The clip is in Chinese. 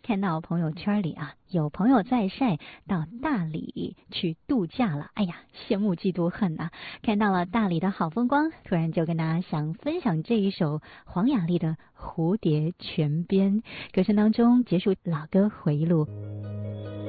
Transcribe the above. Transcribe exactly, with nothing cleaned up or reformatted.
看到朋友圈里啊，有朋友在晒到大理去度假了，哎呀，羡慕嫉妒恨啊！看到了大理的好风光，突然就跟大家想分享这一首黄雅莉的《蝴蝶泉边》，歌声当中结束老歌回忆录。